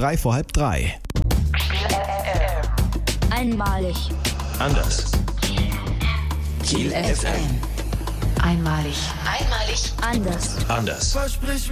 3 vor halb 3. Einmalig. Anders. Kiel FM. Einmalig. Einmalig. Anders. Anders. Versprich